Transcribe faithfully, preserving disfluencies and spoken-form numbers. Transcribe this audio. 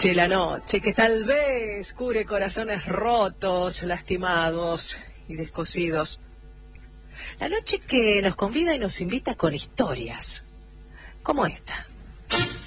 noche, la noche que tal vez cure corazones rotos, lastimados y descosidos. La noche que nos convida y nos invita con historias, como esta.